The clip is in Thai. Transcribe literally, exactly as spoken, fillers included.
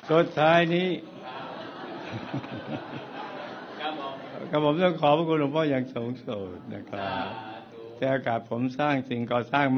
สุดท้ายนี้กระผมต้องขอบพระคุณหลวงพ่ออย่างสูงสุดนะครับแต่โอกาสผมสร้างสิ่งก่อสร้าง